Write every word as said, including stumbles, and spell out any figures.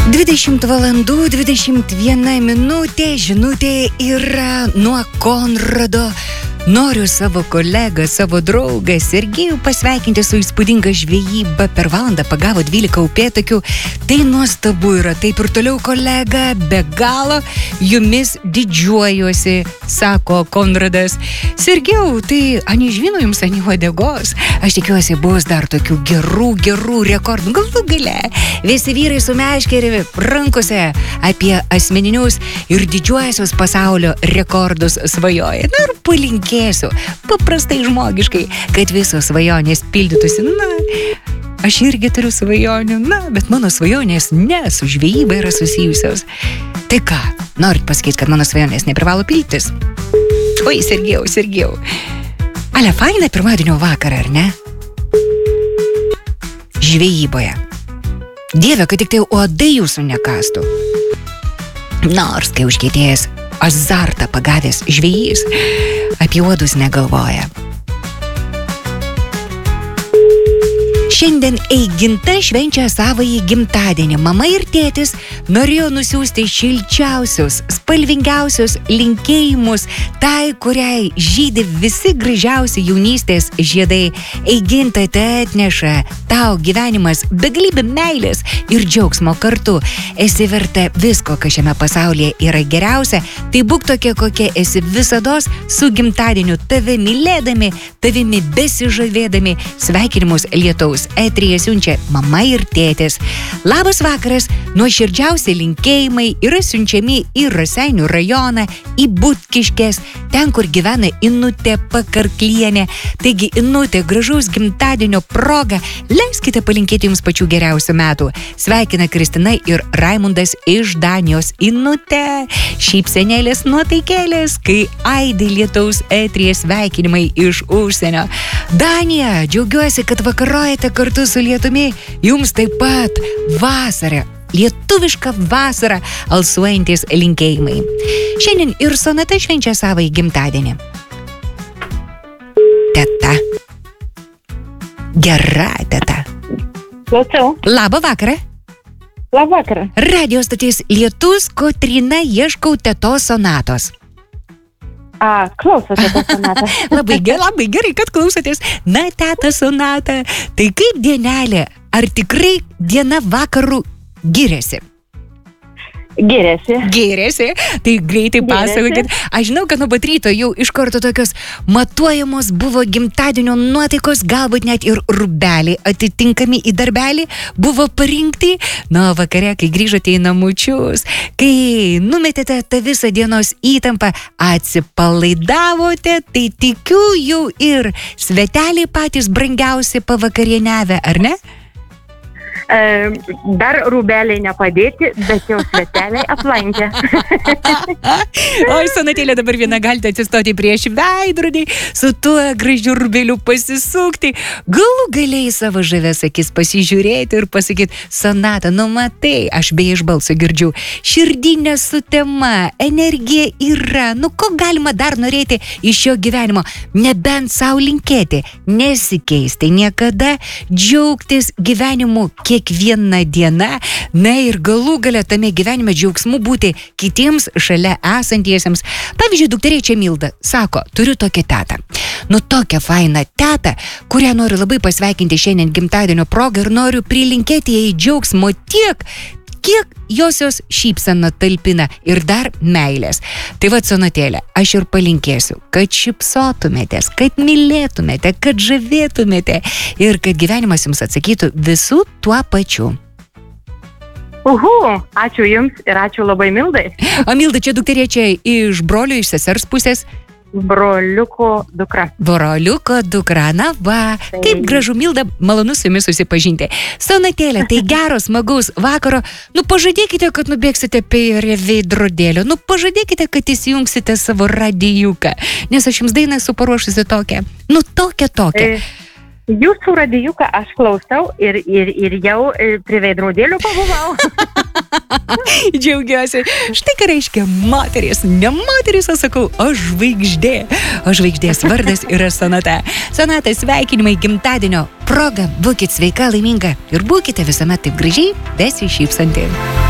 dvidešimt valandų, dvidešimt viena minutė, žinutė yra nuo Konrado. Noriu savo kolegą, savo draugą Sergejų pasveikinti su įspūdinga žvejyba. Per valandą pagavo dvylika upėtakių. Tai nuostabu yra. Taip ir toliau, kolega, be galo jumis didžiuojuosi, sako Konradas. Sergejau, tai ani žvino jums, ani uodegos. Aš tikiuosi, bus dar tokių gerų, gerų rekordų. Galų gale. Visi vyrai su meškeri rankose apie asmeninius ir didžiuosius pasaulio rekordus svajoja. Na ir palinkėsiu, paprastai žmogiškai, kad visos svajonės pildytųsi. Na, aš irgi turiu svajonių, na, bet mano svajonės ne su žvejyba yra susijusios. Tai ką, norit pasakyti, kad mano svajonės neprivalo pildytis? Oi, Sergejau, Sergejau. Ale, faina pirmadienio vakarą, ar ne? Žvejyboje. Dieve, kad tik tai uodai jūsų nekastų. Nors, kai užkietėjęs azartą pagavęs žvejys, apie uodus negalvoja. Šiandien Eiginta švenčia savąjį gimtadienį. Mama ir tėtis norėjo nusiųsti šilčiausius, spalvingiausius linkėjimus tai, kuriai žydi visi gražiausi jaunystės žiedai. Eiginta, tai atneša tau gyvenimas begalybė meilės ir džiaugsmo kartu. Esi verta visko, kas šiame pasaulyje yra geriausia. Tai būk tokia, kokia esi visados, su gimtadieniu tave mylėdami, tavimi besižavėdami. Sveikinimus lietaus eteryje siunčia mama ir tėtis. Labas vakaras, nuoširdžiausi linkėjimai yra siunčiami į Raseinių rajoną, į Butkiškes, ten, kur gyvena Inutė Pakarklienė. Taigi, Inutė, gražaus gimtadienio proga, leiskite palinkėti jums pačių geriausių metų. Sveikina Kristina ir Raimundas iš Danijos. Inutė, šypsenėlės nuotaikėlės, kai aidi lietaus eteryje sveikinimai iš užsienio. Danija, džiaugiuosi, kad vakarojate kartu su lietumi, jums taip pat vasara, lietuviška vasara, alsuojantis linkėjimai. Šiandien ir Sonata švenčia savąjį gimtadienį. Teta. Gera teta. Klausau. Labą vakarą. Labą vakarą. Radio stotis Lietus, Kotryna, ieškau tetos Sonatos. A, klausote tą Sonatą. Labai gerai, labai gerai, kad klausotės. Na, teta Sonata, tai kaip dienelė? Ar tikrai diena vakarų giriasi? Giriasi. Giriasi, tai greitai pasakokit. Aš žinau, kad nuo pat ryto jau iš karto tokios matuojamos buvo gimtadienio nuotaikos, galbūt net ir rūbeliai atitinkami į darbelį buvo parinkti. Na, vakare, kai grįžote į namučius, kai numetėte tą visą dienos įtampą, atsipalaidavote, tai tikiu jau ir sveteliai patys brangiausi pavakarieniavę, ar ne? E, dar rūbeliai nepadėti, bet jau sveteliai aplankė. Oi, Sonatėlė, dabar vieną galite atsistoti prieš veidrodį, su tuo gražiu rūbeliu pasisukti, galų galiai savo žavės akis pasižiūrėti ir pasakyti, Sonata, nu matai, aš beje iš balso girdžiu, širdinė sutema, energija yra, nu ko galima dar norėti iš šio gyvenimo, nebent savo linkėti, nesikeisti niekada, džiaugtis gyvenimu kiekviena diena, na ir galų gale tame gyvenime džiaugsmu būti kitiems šalia esantiesiems. Pavyzdžiui, dukterėčia Milda sako, turiu tokią tetą. Nu, tokią fainą tetą, kurią noriu labai pasveikinti šiandien gimtadienio progą ir noriu prilinkėti jai džiaugsmo tiek, kiek josios šypsena talpina ir dar meilės. Tai vat, Sonatėlė, aš ir palinkėsiu, kad šypsotumėtės, kad mylėtumėte, kad žavėtumėte ir kad gyvenimas jums atsakytų visų tuo pačiu. Uhu, ačiū jums ir ačiū labai Mildai. O Milda, čia dukterėčia iš brolio, iš sesers pusės? Broliuko dukra. Broliuko dukra, na va, tai... kaip gražu, Milda, malonu su jumis susipažinti. Sonatėlė, tai geros, smagaus vakaro. Nu, pažadėkite, kad nubėgsite prie veidrodėlio. Nu, pažadėkite, kad įsijungsite savo radijuką. Nes aš jums dainą esu paruošusi tokią. Nu, tokią, tokią. E... Jūsų radijuką aš klausau ir, ir, ir jau prie veidrodėlio pabuvau. Džiaugiuosi. Štai ką reiškia moteris. Ne moteris, aš sakau, o žvaigždė. O žvaigždės vardas yra Sonata. Sonata, sveikinimai gimtadienio proga. Būkit sveika, laiminga ir būkite visuomet taip gražiai besišypsanti.